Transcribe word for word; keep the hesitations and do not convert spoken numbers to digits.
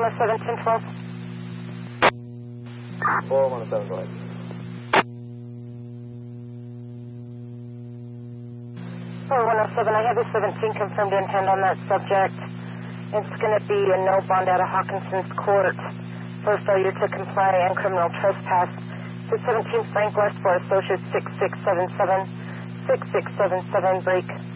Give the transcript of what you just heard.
oh seven, ten twelve. four one seven, go ahead. four one oh seven, I have a seventeen confirmed in hand on that subject. It's going to be a no bond out of Hawkinson's court for failure to comply and criminal trespass. To seventeen Frank West for Associate six six seven seven, six six seven seven, break.